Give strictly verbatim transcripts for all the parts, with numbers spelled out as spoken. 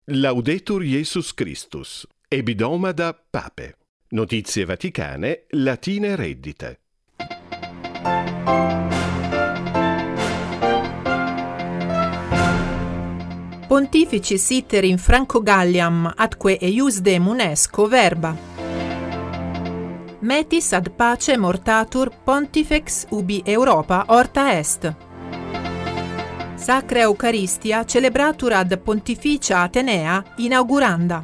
Laudetur Jesus Christus, Ebidomada Pape. Notizie vaticane, latine reddite. Pontificis iter in Franco Galliam atque eiusdem UNESCO verba. Metis ad pace mortatur pontifex ubi Europa horta est. Sacra Eucharistia celebratur ad Pontificia Atenea inauguranda.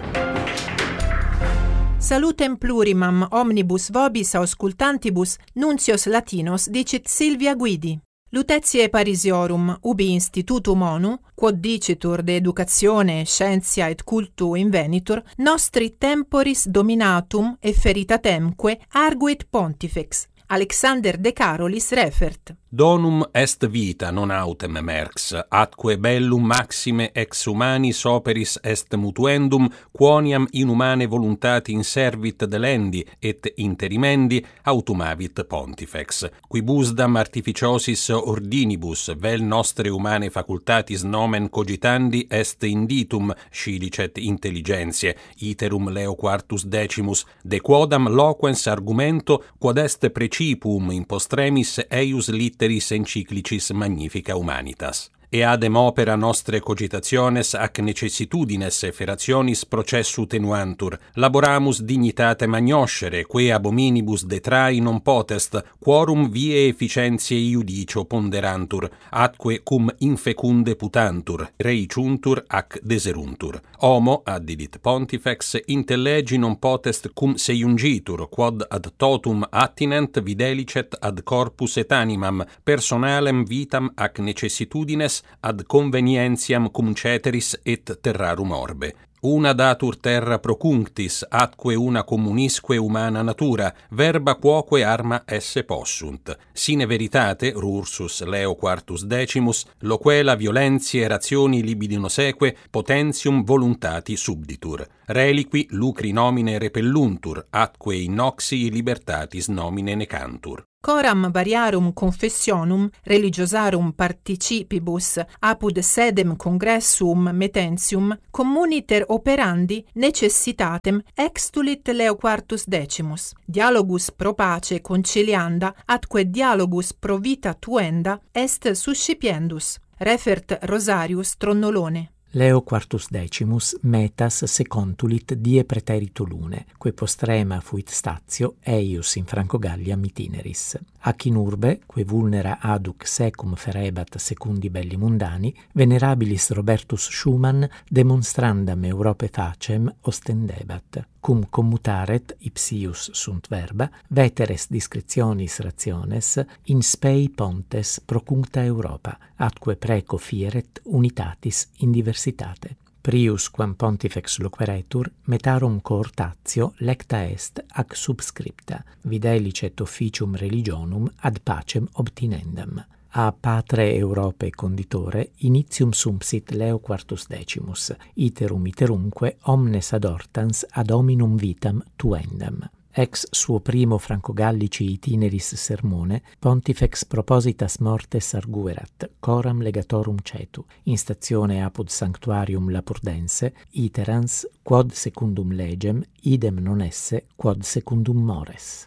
Salutem plurimam omnibus vobis auscultantibus nuncios latinos dicit Silvia Guidi. Lutetiae Parisiorum ubi institutum onu, quod dicitur de educatione, scientia et cultu invenitur, nostri temporis dominatum efferitatemque arguit pontifex. Alexander de Carolis refert. Donum est vita non autem merx, atque bellum maxime ex humanis operis est mutuendum, quoniam inhumane voluntati inservit delendi et interimendi autumavit pontifex. Quibusdam artificiosis ordinibus vel nostre humane facultatis nomen cogitandi est inditum scilicet intelligentiae, iterum Leo quartus decimus, de quodam loquens argumento quod est precipum in postremis eius litteris encyclicis magnifica humanitas. E adem opera nostre cogitationes ac necessitudines efferationis processu tenuantur, laboramus dignitate magnoscere, que abominibus detrahi non potest, quorum vie efficientiae iudicio ponderantur, atque cum infecunde putantur, reiciuntur ac deseruntur. Homo, addidit pontifex, intellegi non potest cum seiungitur, quod ad totum attinent videlicet ad corpus et animam, personalem vitam ac necessitudines ad convenientiam cum ceteris et terrarum orbe. Una datur terra procunctis, atque una communisque humana natura, verba quoque arma esse possunt. Sine veritate, rursus Leo quartus decimus, loquela violentiae rationi libidino seque, potentium voluntati subditur. Reliqui lucri nomine repelluntur, atque in noxii libertatis nomine necantur. Coram variarum confessionum religiosarum participibus apud sedem congressum metentium communiter operandi necessitatem extulit Leo quartus decimus. Dialogus pro pace concilianda atque dialogus pro vita tuenda est suscipiendus. Refert Rosarius Tronnolone. Leo quartus decimus metas secontulit die praeterito lune, que postrema fuit statio eius in Franco Galliam itineris. Ac in urbe, que vulnera aduc secum ferebat secundi belli mundani, venerabilis Robertus Schumann demonstrandam Europe facem ostendebat. Cum commutaret ipsius sunt verba, veteres discretionis rationes in spei pontes procuncta Europa, atque preco fieret unitatis in diversitate. Prius quam pontifex loqueretur, metarum coortatio lecta est ac subscripta, videlicet officium religionum ad pacem obtinendam. A patre Europae conditore initium sumpsit Leo quartus decimus, iterum iterumque omnes adortans ad hominum vitam tuendam. Ex suo primo Franco-Gallici itineris sermone, pontifex propositas mortes arguerat, coram legatorum cetu, in statione apud sanctuarium Lapurdense, iterans, quod secundum legem, idem non esse, quod secundum mores.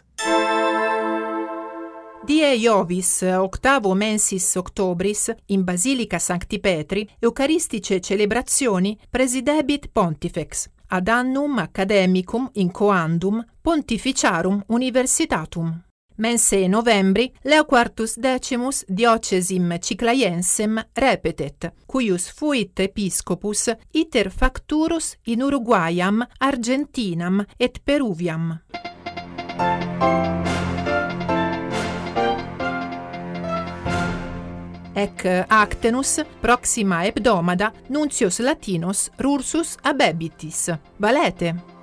Die Iovis, octavo mensis octobris, in Basilica Sancti Petri, Eucharistice celebrazioni presidebit pontifex, ad annum academicum incoandum pontificiarum universitatum. Mense novembri, Leo quartus decimus diocesim Ciclaiensem repetet, cuius fuit episcopus iter facturus in Uruguayam, Argentinam et Peruviam. Ec actenus proxima hebdomada nuncios latinos rursus abebitis. Valete.